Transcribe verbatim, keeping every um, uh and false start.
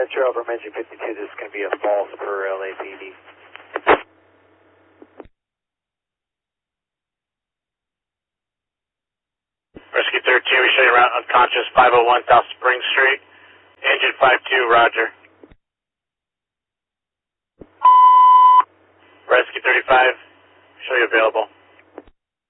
Metro over Mention fifty-two, this is going to be a false per L A P D. Rescue thirteen, we show you around unconscious five oh one South Spring Street. Engine five two, roger. Rescue thirty-five, show you available.